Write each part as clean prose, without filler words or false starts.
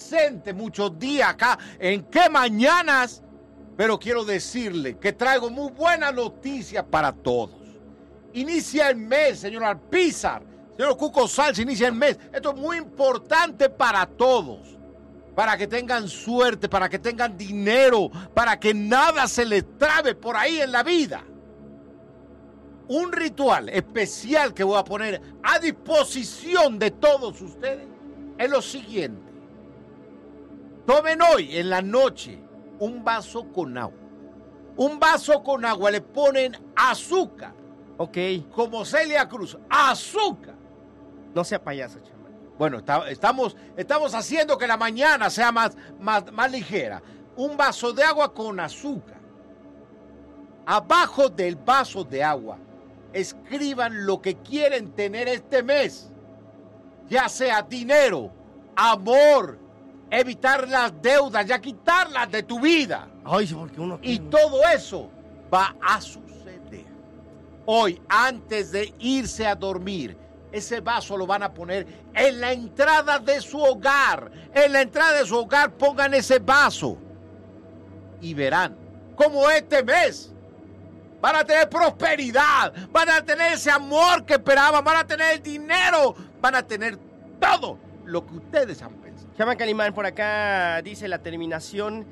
ausente muchos días acá en Qué Mañanas, pero quiero decirle que traigo muy buenas noticias para todos. Inicia el mes, señor Alpizar, señor Cuco Salsa, inicia el mes. Esto es muy importante para todos, para que tengan suerte, para que tengan dinero, para que nada se les trabe por ahí en la vida. Un ritual especial que voy a poner a disposición de todos ustedes es lo siguiente. Tomen hoy en la noche un vaso con agua. Un vaso con agua, le ponen azúcar. Ok. Como Celia Cruz, azúcar. No sea payaso, chamán. Bueno, estamos haciendo que la mañana sea más ligera. Un vaso de agua con azúcar. Abajo del vaso de agua, escriban lo que quieren tener este mes. Ya sea dinero, amor, evitar las deudas, ya quitarlas de tu vida. Ay, porque uno... Y todo eso va a suceder. Hoy, antes de irse a dormir, ese vaso lo van a poner en la entrada de su hogar. En la entrada de su hogar pongan ese vaso. Y verán cómo este mes van a tener prosperidad, van a tener ese amor que esperaban, van a tener el dinero, van a tener todo lo que ustedes han pensado. Chamán Calimán, por acá dice la terminación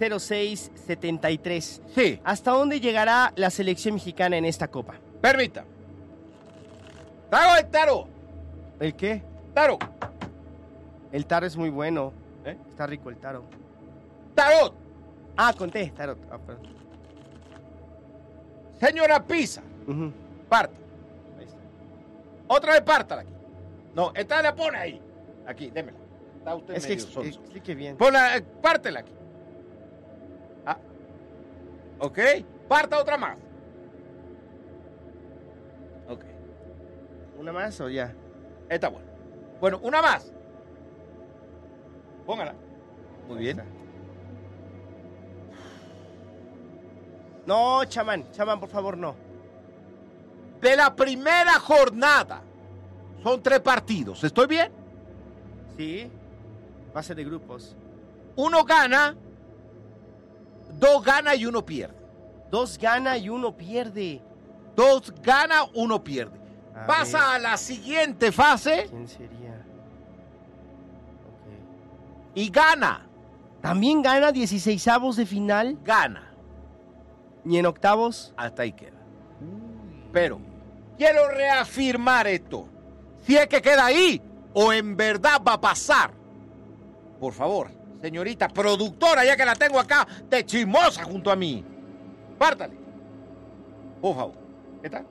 0673. Sí. ¿Hasta dónde llegará la selección mexicana en esta copa? Permita. Trago el tarot. ¿El qué? Tarot. El taro es muy bueno. Está rico el taro. Tarot. Ah, conté, tarot. Ah, perdón. Señora Pisa, parta. Ahí está. Otra vez pártala aquí. No, esta la pone ahí. Aquí, démela. Está usted es medio que sonso. explique bien. Ponla, pártela aquí. Ah. Ok. Parta otra más. Ok. ¿Una más o ya? Está bueno. Bueno, una más. Póngala. Muy bien. No, chamán, por favor, no. De la primera jornada son 3 partidos. ¿Estoy bien? Sí. Fase de grupos. 1 gana, 2 gana y 1 pierde. 2 gana y 1 pierde. 2 gana, 1 pierde. Pasa a la siguiente fase. ¿Quién sería? Okay. Y gana. ¿También gana 16avos de final? Gana. ¿Y en octavos? Hasta ahí queda. Pero quiero reafirmar esto. Si es que queda ahí o en verdad va a pasar. Por favor, señorita productora, ya que la tengo acá de chismosa junto a mí. Pártale. Por favor. ¿Qué tal?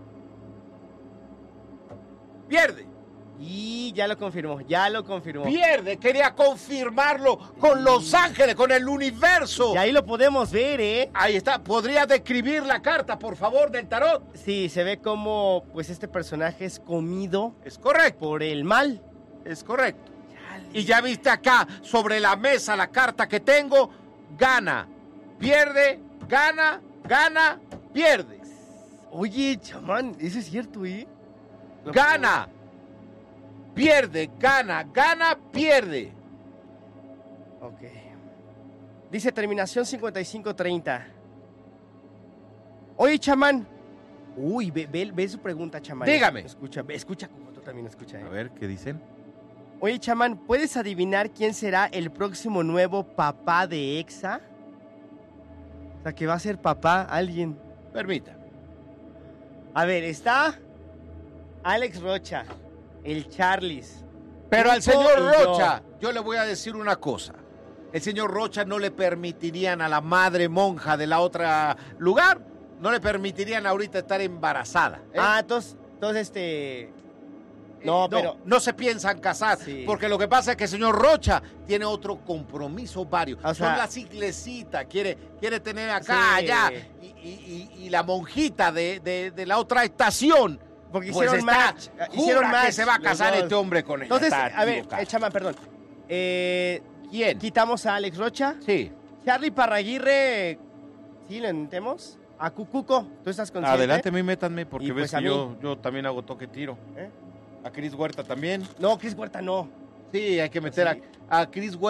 Pierde. Y ya lo confirmó. Pierde, quería confirmarlo con Los Ángeles, con el universo. Y ahí lo podemos ver, ¿eh? Ahí está. ¿Podría describir la carta, por favor, del tarot? Sí, se ve como, pues, este personaje es comido. Es correcto. Por el mal. Es correcto. Y ya viste acá, sobre la mesa, la carta que tengo. Gana, pierde, gana, pierde. Oye, chamán, eso es cierto, ¿eh? Gana, pierde, gana, pierde. Ok. Dice terminación 5530. Oye, chamán. Uy, ve su pregunta, chamán. Dígame. Escucha como tú también escuchas. A ver, ¿qué dicen? Oye, chamán, ¿puedes adivinar quién será el próximo nuevo papá de Exa? O sea, que va a ser papá alguien. Permita. A ver, está Alex Rocha, el Charlis. Pero al señor Rocha, yo le voy a decir una cosa. El señor Rocha no le permitirían a la madre monja de la otra lugar, no le permitirían ahorita estar embarazada. Ah, entonces, pero... No se piensan casar, sí. Porque lo que pasa es que el señor Rocha tiene otro compromiso varios. O sea, son las iglesitas, quiere tener acá, sí. Allá, y la monjita de la otra estación. Porque pues hicieron match. Que se va a casar este hombre con ella. Entonces, a ver, chamán, perdón. ¿Quién? ¿Quitamos a Alex Rocha? Sí. Charly Parraguirre, ¿sí lo intentemos? A Cucuco, ¿tú estás consciente? Adelante, métanme, porque ves pues que yo también hago toque tiro. A Cris Huerta también. No, Cris Huerta no. Sí, hay que meter a Cris Huerta.